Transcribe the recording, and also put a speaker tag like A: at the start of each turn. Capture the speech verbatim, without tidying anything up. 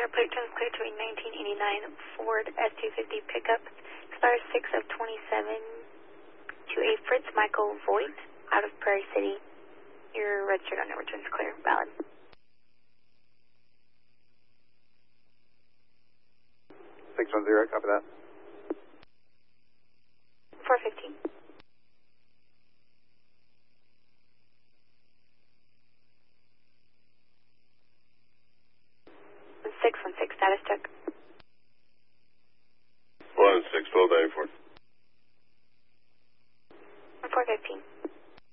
A: Clear, plate turns clear to a nineteen eighty-nine Ford S two fifty pickup, expires six of twenty-seven to a Fritz Michael Voigt out of Prairie City. Your registered owner returns clear, valid.
B: six one zero, copy that.
A: four fifteen. six one six, status check.